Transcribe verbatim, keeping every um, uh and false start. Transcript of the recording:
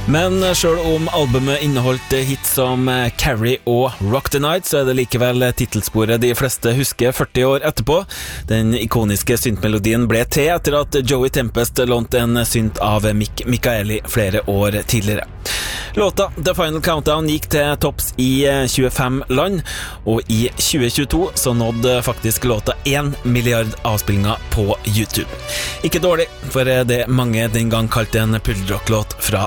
Men selv om albumet inneholdt hits som Carrie og Rock the Night, så er det likevel titelsporet de fleste husker førti år etterpå. Den ikoniske syntmelodien ble til etter at Joey Tempest lånte en synt av Mick Michaeli flere år tidligere. Låta The Final Countdown gikk til topps i tjuefem land, og i tjue tjueto så nådde faktisk låta en milliard avspillinger på YouTube. Ikke dårlig, for det mange den gang kalte en puddelrocklåt fra